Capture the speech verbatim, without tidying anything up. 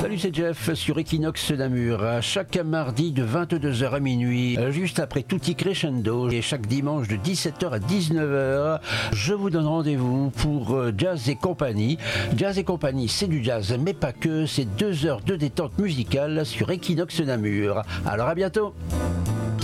Salut, c'est Jeff sur Equinox Namur. Chaque mardi de vingt-deux heures à minuit, juste après Tutti Crescendo, et chaque dimanche de dix-sept heures à dix-neuf heures, je vous donne rendez-vous pour Jazz et compagnie. Jazz et compagnie, c'est du jazz, mais pas que. C'est deux heures de détente musicale sur Equinox Namur. Alors à bientôt.